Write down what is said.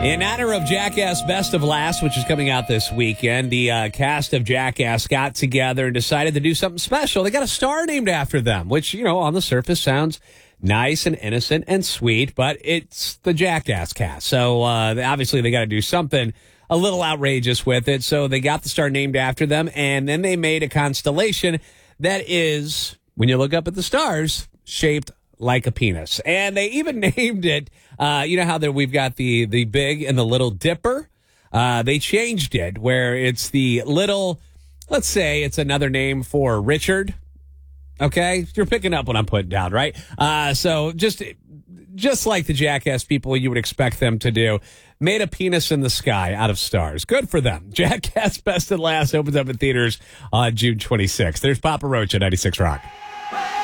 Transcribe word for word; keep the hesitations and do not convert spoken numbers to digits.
In honor of Jackass Best of Last, which is coming out this weekend, the uh, cast of Jackass got together and decided to do something special. They got a star named after them, which, you know, on the surface sounds nice and innocent and sweet, but it's the Jackass cast. So uh, obviously they got to do something a little outrageous with it. So they got the star named after them, and then they made a constellation that is, when you look up at the stars, shaped like a penis. And they even named it, uh, you know how there we've got the, the big and the little dipper? Uh, they changed it where it's the little, let's say it's another name for Richard. Okay? You're picking up what I'm putting down, right? Uh, so just, just like the Jackass people you would expect them to do, made a penis in the sky out of stars. Good for them. Jackass Best and Last opens up in theaters on June twenty-sixth. There's Papa Roach at ninety-six Rock.